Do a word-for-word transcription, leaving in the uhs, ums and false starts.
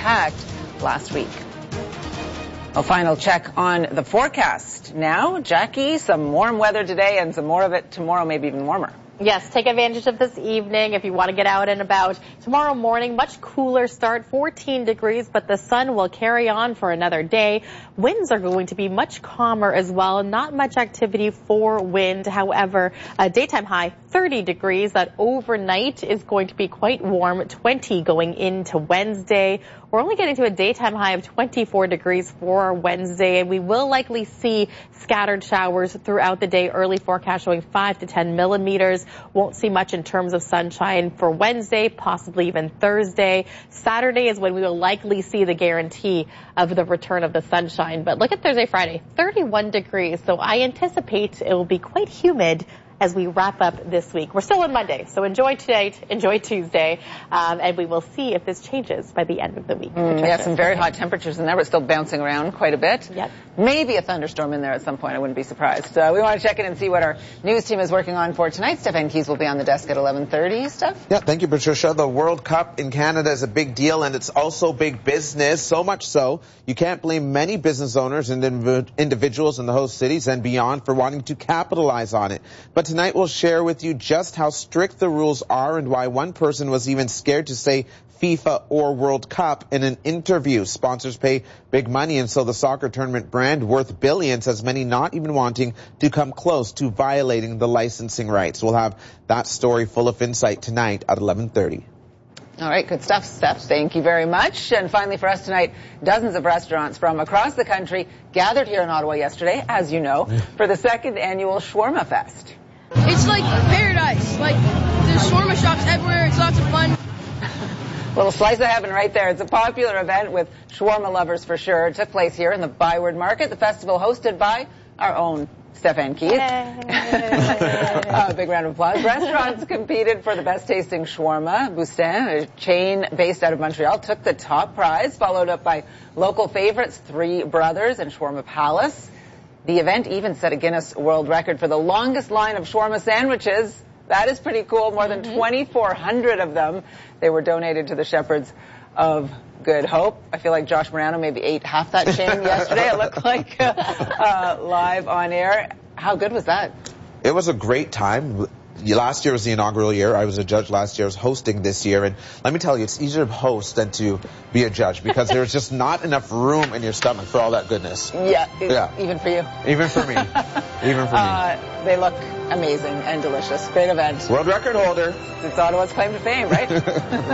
packed last week. A final check on the forecast. Now, Jackie, some warm weather today and some more of it tomorrow, maybe even warmer. Yes, take advantage of this evening if you want to get out and about. Tomorrow morning, much cooler start, fourteen degrees, but the sun will carry on for another day. Winds are going to be much calmer as well. Not much activity for wind. However, a daytime high, thirty degrees. That overnight is going to be quite warm, twenty going into Wednesday. We're only getting to a daytime high of twenty-four degrees for Wednesday, and we will likely see scattered showers throughout the day. Early forecast showing five to ten millimeters. Won't see much in terms of sunshine for Wednesday, possibly even Thursday. Saturday is when we will likely see the guarantee of the return of the sunshine. But look at Thursday, Friday, thirty-one degrees. So I anticipate it will be quite humid as we wrap up this week. We're still on Monday, so enjoy today, enjoy Tuesday, um, and we will see if this changes by the end of the week. Mm, yeah, some very hot temperatures in there, but still bouncing around quite a bit. Yep. Maybe a thunderstorm in there at some point. I wouldn't be surprised. Uh, we want to check in and see what our news team is working on for tonight. Stefan Keys will be on the desk at eleven thirty. Steph? Yeah, thank you, Patricia. The World Cup in Canada is a big deal, and it's also big business, so much so you can't blame many business owners and inv- individuals in the host cities and beyond for wanting to capitalize on it. But tonight we'll share with you just how strict the rules are and why one person was even scared to say FIFA or World Cup in an interview. Sponsors pay big money, and so the soccer tournament brand, worth billions, has many not even wanting to come close to violating the licensing rights. We'll have that story full of insight tonight at eleven thirty. All right, good stuff, Steph. Thank you very much. And finally for us tonight, dozens of restaurants from across the country gathered here in Ottawa yesterday, as you know, for the second annual Shawarma Fest. It's like paradise. Like, there's shawarma shops everywhere. It's lots of fun. Little slice of heaven right there. It's a popular event with shawarma lovers for sure. It took place here in the Byward Market, the festival hosted by our own Stefan Keys. A big round of applause. Restaurants competed for the best tasting shawarma. Boustin, a chain based out of Montreal, took the top prize, followed up by local favorites, Three Brothers and Shawarma Palace. The event even set a Guinness World Record for the longest line of shawarma sandwiches. That is pretty cool. More than twenty-four hundred of them. They were donated to the Shepherds of Good Hope. I feel like Josh Morano maybe ate half that chain yesterday. It looked like uh, uh, live on air. How good was that? It was a great time. Last year was the inaugural year. I was a judge last year. I was hosting this year. And let me tell you, it's easier to host than to be a judge because there's just not enough room in your stomach for all that goodness. Yeah. Yeah. Even for you. Even for me. Even for me. Uh, they look amazing and delicious. Great event. World record holder. It's Ottawa's claim to fame, right?